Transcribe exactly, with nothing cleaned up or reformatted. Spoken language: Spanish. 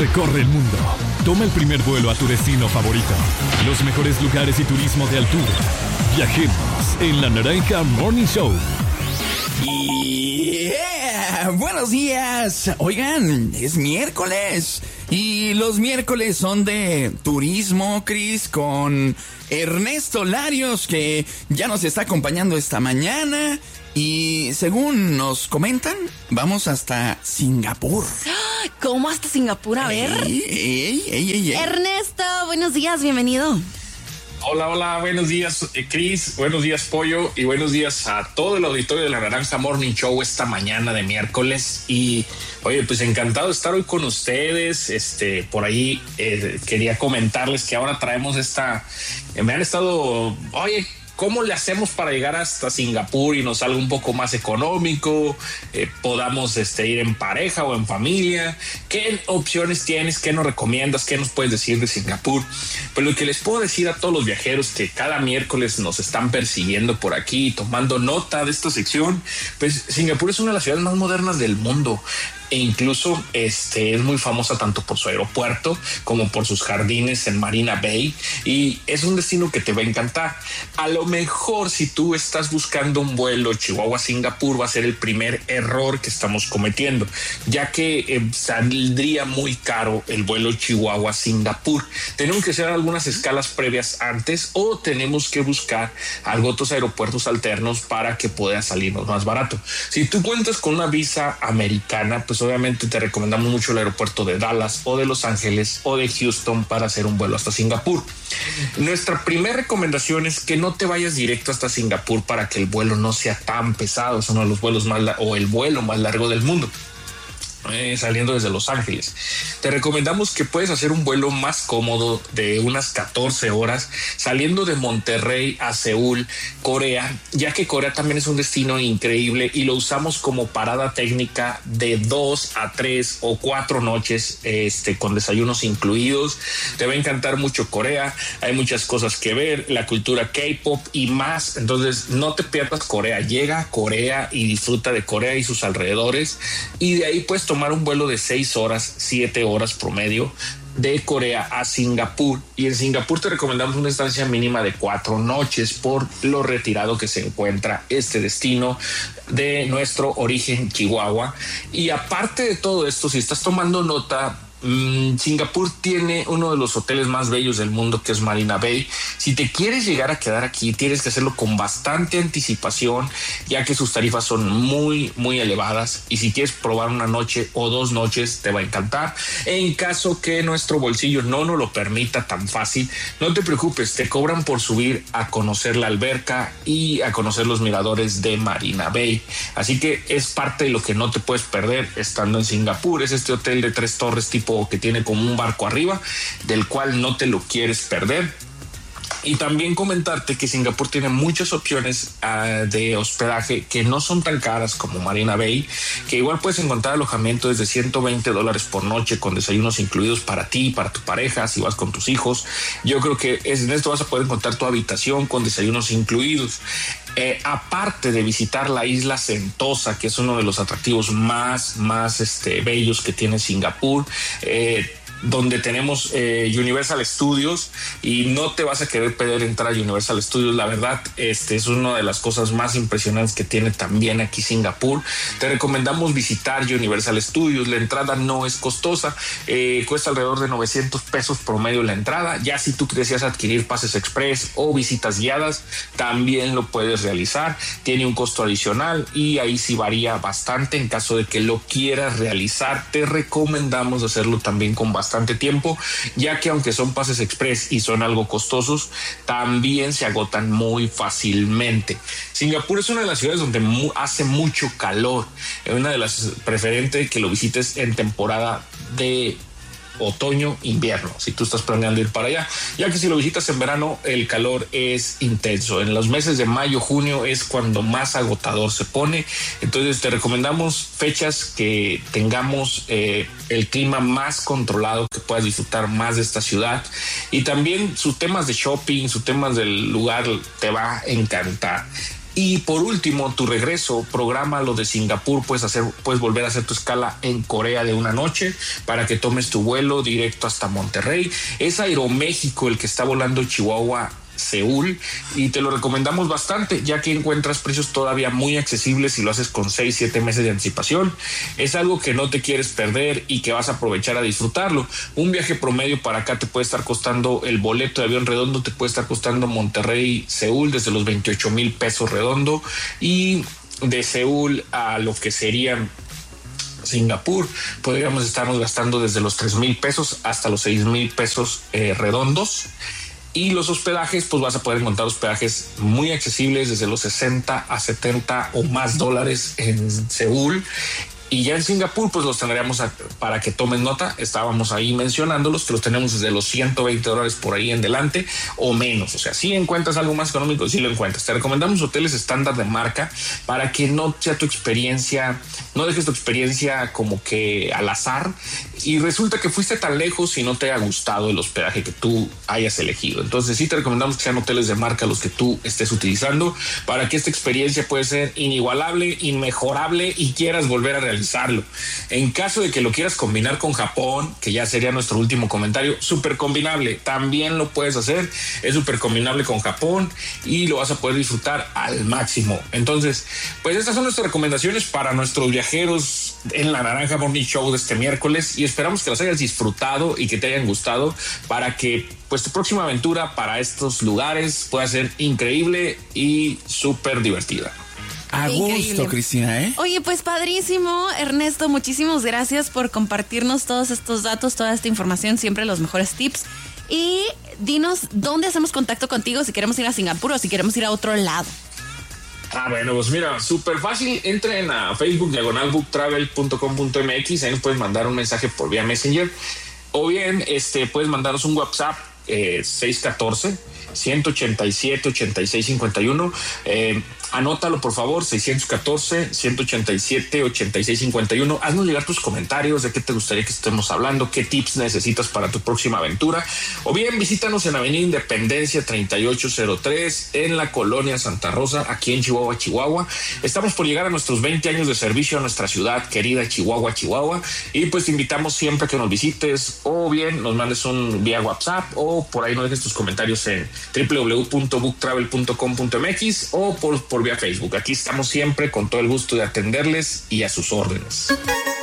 Recorre el mundo. Toma el primer vuelo a tu destino favorito. Los mejores lugares y turismo de altura. Viajemos en la Naranja Morning Show. Yeah, buenos días. Oigan, es miércoles. Y los miércoles son de turismo, Cris, con Ernesto Larios, que ya nos está acompañando esta mañana. Y según nos comentan, vamos hasta Singapur. ¿Cómo hasta Singapur? A ver. Ey, ey, ey, ey, ey. Ernesto, buenos días, bienvenido. Hola, hola, buenos días, eh, Cris, buenos días, Pollo, y buenos días a todo el auditorio de la Naranja Morning Show esta mañana de miércoles. Y, oye, pues encantado de estar hoy con ustedes. Este, por ahí eh, quería comentarles que ahora traemos esta... Eh, me han estado... Oye, ¿cómo le hacemos para llegar hasta Singapur y nos salga un poco más económico? Eh, podamos este, ir en pareja o en familia. ¿Qué opciones tienes? ¿Qué nos recomiendas? ¿Qué nos puedes decir de Singapur? Pues lo que les puedo decir a todos los viajeros que cada miércoles nos están persiguiendo por aquí, tomando nota de esta sección, pues Singapur es una de las ciudades más modernas del mundo. E incluso este, es muy famosa tanto por su aeropuerto como por sus jardines en Marina Bay, y es un destino que te va a encantar. A lo mejor si tú estás buscando un vuelo Chihuahua-Singapur va a ser el primer error que estamos cometiendo, ya que eh, saldría muy caro el vuelo Chihuahua-Singapur. Tenemos que hacer algunas escalas previas antes o tenemos que buscar algo, otros aeropuertos alternos para que pueda salirnos más barato. Si tú cuentas con una visa americana, pues obviamente te recomendamos mucho el aeropuerto de Dallas o de Los Ángeles o de Houston para hacer un vuelo hasta Singapur. Nuestra primera recomendación es que no te vayas directo hasta Singapur para que el vuelo no sea tan pesado. Es uno de los vuelos más la- o el vuelo más largo del mundo. Eh, saliendo desde Los Ángeles, te recomendamos que puedes hacer un vuelo más cómodo de unas catorce horas saliendo de Monterrey a Seúl, Corea, ya que Corea también es un destino increíble y lo usamos como parada técnica de dos a tres o cuatro noches, este, con desayunos incluidos. Te va a encantar mucho Corea, hay muchas cosas que ver, la cultura K-pop y más. Entonces no te pierdas Corea, llega a Corea y disfruta de Corea y sus alrededores, y de ahí puedes tomar un vuelo de seis horas, siete horas promedio de Corea a Singapur. Y en Singapur te recomendamos una estancia mínima de cuatro noches por lo retirado que se encuentra este destino de nuestro origen Chihuahua. Y aparte de todo esto, si estás tomando nota, Mm, Singapur tiene uno de los hoteles más bellos del mundo, que es Marina Bay. Si te quieres llegar a quedar aquí, tienes que hacerlo con bastante anticipación, ya que sus tarifas son muy, muy elevadas. Y si quieres probar una noche o dos noches, te va a encantar. En caso que nuestro bolsillo no nos lo permita tan fácil, no te preocupes, te cobran por subir a conocer la alberca y a conocer los miradores de Marina Bay. Así que es parte de lo que no te puedes perder estando en Singapur. Es este hotel de tres torres tipo que tiene como un barco arriba, del cual no te lo quieres perder. Y también comentarte que Singapur tiene muchas opciones uh, de hospedaje que no son tan caras como Marina Bay, que igual puedes encontrar alojamiento desde ciento veinte dólares por noche con desayunos incluidos para ti, para tu pareja, si vas con tus hijos. Yo creo que es, en esto vas a poder encontrar tu habitación con desayunos incluidos. Eh, aparte de visitar la isla Sentosa, que es uno de los atractivos más, más este, bellos que tiene Singapur, eh, donde tenemos eh, Universal Studios, y no te vas a querer perder entrar a Universal Studios. La verdad, este es una de las cosas más impresionantes que tiene también aquí Singapur. Te recomendamos visitar Universal Studios. La entrada no es costosa, eh, cuesta alrededor de novecientos pesos promedio la entrada. Ya si tú deseas adquirir pases express o visitas guiadas, también lo puedes realizar. Tiene un costo adicional y ahí sí varía bastante. En caso de que lo quieras realizar, te recomendamos hacerlo también con bastante tiempo, ya que aunque son pases express y son algo costosos, también se agotan muy fácilmente. Singapur es una de las ciudades donde mu- hace mucho calor. Es una de las preferentes que lo visites en temporada de otoño, invierno, si tú estás planeando ir para allá, ya que si lo visitas en verano el calor es intenso. En los meses de mayo, junio es cuando más agotador se pone. Entonces te recomendamos fechas que tengamos eh, el clima más controlado, que puedas disfrutar más de esta ciudad, y también sus temas de shopping, sus temas del lugar te va a encantar. Y por último, tu regreso, programa lo de Singapur, puedes hacer, puedes volver a hacer tu escala en Corea de una noche para que tomes tu vuelo directo hasta Monterrey. Es Aeroméxico el que está volando Chihuahua Seúl y te lo recomendamos bastante, ya que encuentras precios todavía muy accesibles si lo haces con seis, siete meses de anticipación. Es algo que no te quieres perder y que vas a aprovechar a disfrutarlo. Un viaje promedio para acá te puede estar costando, el boleto de avión redondo te puede estar costando Monterrey Seúl desde los veintiocho mil pesos redondo, y de Seúl a lo que serían Singapur podríamos estarnos gastando desde los tres mil pesos hasta los seis mil pesos eh, redondos. Y los hospedajes, pues vas a poder encontrar hospedajes muy accesibles desde los sesenta a setenta o más dólares en Seúl. Y ya en Singapur, pues los tendríamos a, para que tomen nota, estábamos ahí mencionándolos, que los tenemos desde los ciento veinte dólares por ahí en delante o menos. O sea, si encuentras algo más económico, sí lo encuentras. Te recomendamos hoteles estándar de marca para que no sea tu experiencia, no dejes tu experiencia como que al azar y resulta que fuiste tan lejos y no te haya gustado el hospedaje que tú hayas elegido. Entonces sí te recomendamos que sean hoteles de marca los que tú estés utilizando para que esta experiencia pueda ser inigualable, inmejorable y quieras volver a realizarlo. En caso de que lo quieras combinar con Japón, que ya sería nuestro último comentario, súper combinable, también lo puedes hacer, es súper combinable con Japón y lo vas a poder disfrutar al máximo. Entonces, pues estas son nuestras recomendaciones para nuestros viajeros en la Naranja Morning Show de este miércoles y esperamos que las hayas disfrutado y que te hayan gustado para que pues tu próxima aventura para estos lugares pueda ser increíble y súper divertida. A gusto, Cristina, ¿eh? Oye, pues padrísimo, Ernesto, muchísimas gracias por compartirnos todos estos datos, toda esta información, siempre los mejores tips. Y dinos dónde hacemos contacto contigo si queremos ir a Singapur o si queremos ir a otro lado. Ah, bueno, pues mira, súper fácil. Entren a Facebook, diagonal book travel punto com punto m x. Ahí nos puedes mandar un mensaje por vía Messenger. O bien, este, puedes mandarnos un WhatsApp eh, seis uno cuatro, uno ocho siete, ocho seis cinco uno. Eh, anótalo, por favor, seis uno cuatro, uno ocho siete, ocho seis cinco uno. Haznos llegar tus comentarios de qué te gustaría que estemos hablando, qué tips necesitas para tu próxima aventura. O bien, visítanos en Avenida Independencia treinta y ocho cero tres en la colonia Santa Rosa, aquí en Chihuahua, Chihuahua. Estamos por llegar a nuestros veinte años de servicio a nuestra ciudad querida Chihuahua, Chihuahua. Y pues te invitamos siempre a que nos visites o bien nos mandes un vía WhatsApp o por ahí nos dejes tus comentarios en w w w punto book travel punto com punto m x o por, por vía Facebook. Aquí estamos siempre con todo el gusto de atenderles y a sus órdenes.